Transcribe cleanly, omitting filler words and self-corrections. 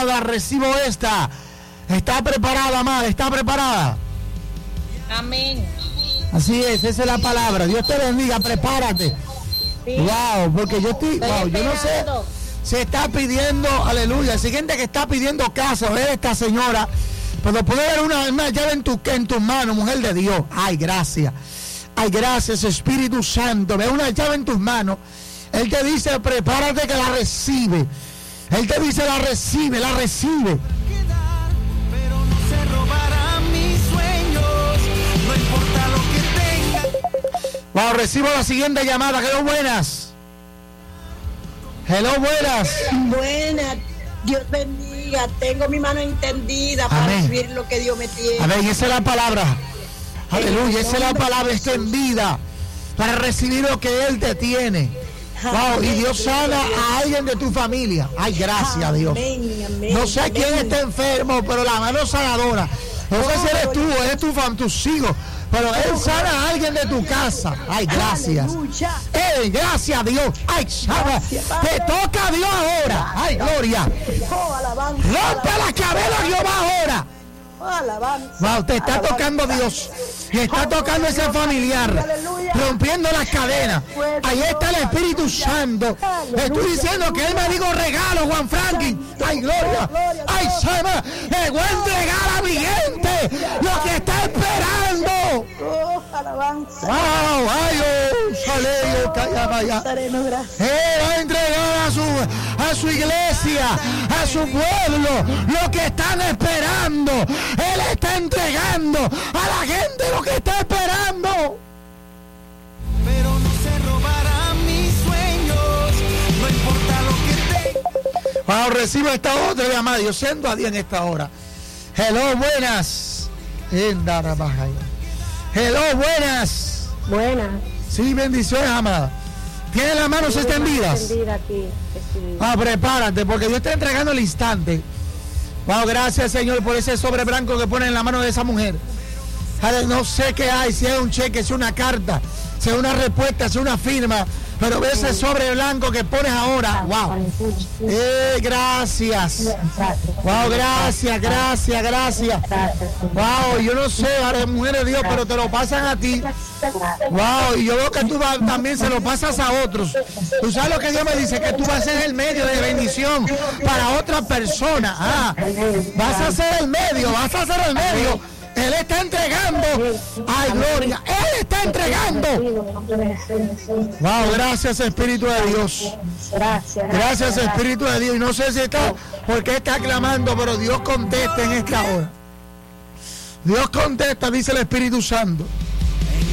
amada, recibo esta. ¿Está preparada, amada? ¿Está preparada? Amén. Así es, esa es la palabra. Dios te bendiga, prepárate. Sí. Wow, porque yo estoy wow, yo no sé. esperando. Se está pidiendo, aleluya. El siguiente que está pidiendo casa, ver esta señora. Pero puede ver una llave en tus manos, mujer de Dios. Ay, gracias. Ay, gracias, Espíritu Santo. Ve una llave en tus manos. Él te dice, prepárate que la recibe. Él te dice, la recibe, la recibe. Pero no se robarán mis sueños, no importa lo que tenga. Wow, recibo la siguiente llamada. Hello, buenas. Hello, buenas. Buenas, Dios bendiga. Tengo mi mano entendida para Amén. recibir lo que Dios me tiene. Amén, esa es la palabra. Aleluya, esa es la palabra extendida para recibir lo que Él te tiene. Wow, y Dios sana a alguien de tu familia. Ay, gracias a Dios. Amén, amén, No sé quién amén. está enfermo, pero la mano sanadora. No sé si eres tú, eres tus hijos, pero Él sana a alguien de tu casa. Ay, gracias. Aleluya. Gracias a Dios. Ay, sana. Te toca a Dios ahora. Ay, gloria. Oh, alabanza. Rompe la cabeza, Jehová, ahora. Oh, alabanza. Wow, te está Alabanza. tocando Dios. Y está tocando ese familiar, rompiendo las cadenas. Ahí está el Espíritu Santo. Estoy diciendo que Él me dijo regalo, Juan Franklin. Ay, gloria. Ay, Sama. Le voy a entregar a mi gente lo que está esperando. Oh, alabanza. Wow, ay, oh, sale, calla, vaya. Nazareno, gracias. Él va a entregar a su iglesia, a su pueblo, lo que están esperando. Él está entregando a la gente lo que está esperando. Pero no se robarán mis sueños, no importa lo que tenga. Wow, recibo esta otra llamada. Yo siento a Dios en esta hora. Hello, buenas. Hello, buenas. Buenas. Sí, bendiciones, amada. ¿Tiene las manos extendidas? Extendida aquí, sí. Prepárate, porque Dios está entregando el instante. Wow, gracias, Señor, por ese sobre blanco que pone en la mano de esa mujer. No sé qué hay, si es un cheque, si es una carta, si es una respuesta, si es una firma, pero ve ese sobre blanco que pones ahora. Wow. Gracias. Wow, gracias. Wow, yo no sé, ahora mujeres de Dios, pero te lo pasan a ti. Wow, y yo veo que tú también se lo pasas a otros. Tú sabes lo que Dios me dice, que tú vas a ser el medio de bendición para otra persona. Vas a ser el medio. Él está entregando. Ay, gloria. Él está entregando. Wow, gracias, Espíritu de Dios. Gracias, Espíritu de Dios. Y no sé si está, porque está clamando, pero Dios contesta en esta hora. Dios contesta, dice el Espíritu Santo.